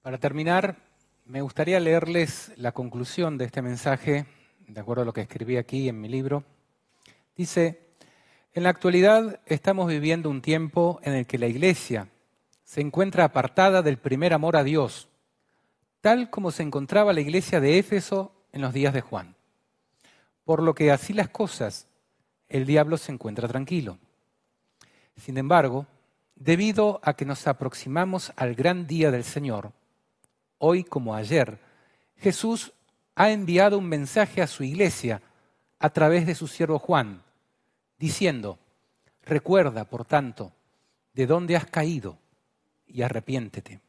Para terminar, me gustaría leerles la conclusión de este mensaje, de acuerdo a lo que escribí aquí en mi libro. Dice: en la actualidad estamos viviendo un tiempo en el que la Iglesia se encuentra apartada del primer amor a Dios, tal como se encontraba la Iglesia de Éfeso en los días de Juan. Por lo que así las cosas, el diablo se encuentra tranquilo. Sin embargo, debido a que nos aproximamos al gran día del Señor, hoy como ayer, Jesús ha enviado un mensaje a su iglesia a través de su siervo Juan, diciendo: recuerda, por tanto, de dónde has caído y arrepiéntete.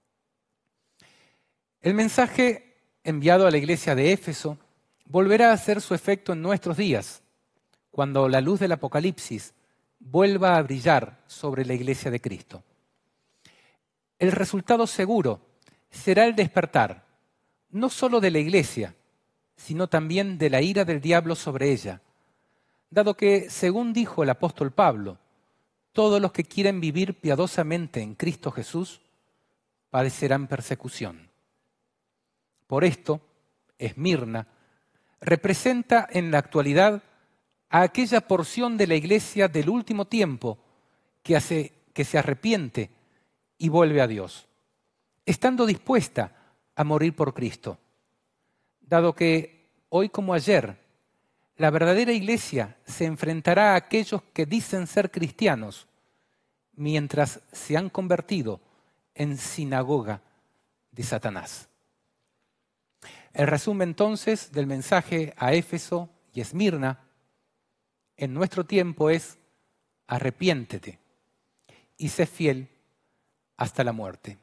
El mensaje enviado a la iglesia de Éfeso volverá a hacer su efecto en nuestros días, cuando la luz del Apocalipsis vuelva a brillar sobre la iglesia de Cristo. El resultado seguro será el despertar, no solo de la iglesia, sino también de la ira del diablo sobre ella, dado que, según dijo el apóstol Pablo, todos los que quieren vivir piadosamente en Cristo Jesús padecerán persecución. Por esto, Esmirna representa en la actualidad a aquella porción de la iglesia del último tiempo que se arrepiente y vuelve a Dios, estando dispuesta a morir por Cristo, dado que hoy como ayer, la verdadera iglesia se enfrentará a aquellos que dicen ser cristianos, mientras se han convertido en sinagoga de Satanás. El resumen entonces del mensaje a Éfeso y Esmirna en nuestro tiempo es: arrepiéntete y sé fiel hasta la muerte.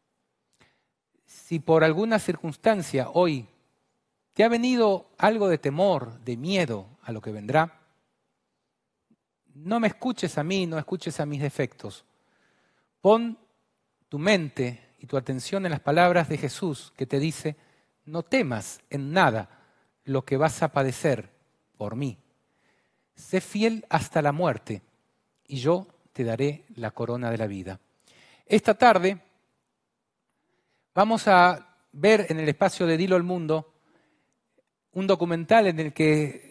Si por alguna circunstancia hoy te ha venido algo de temor, de miedo a lo que vendrá, no me escuches a mí, no escuches a mis defectos. Pon tu mente y tu atención en las palabras de Jesús, que te dice: no temas en nada lo que vas a padecer por mí. Sé fiel hasta la muerte y yo te daré la corona de la vida. Esta tarde vamos a ver en el espacio de Dilo al Mundo un documental en el que